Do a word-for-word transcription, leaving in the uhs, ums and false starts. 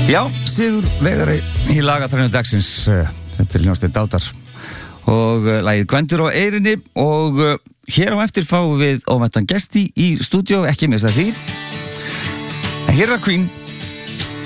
Já, Sigur Vegari í lagatrænu dagsins. Þetta er hljómsveit Dátar og lagið Gvendur á eyrinni og hér á eftir fáum við óvæntan gesti í stúdíó, ekki missa því. En hér er Queen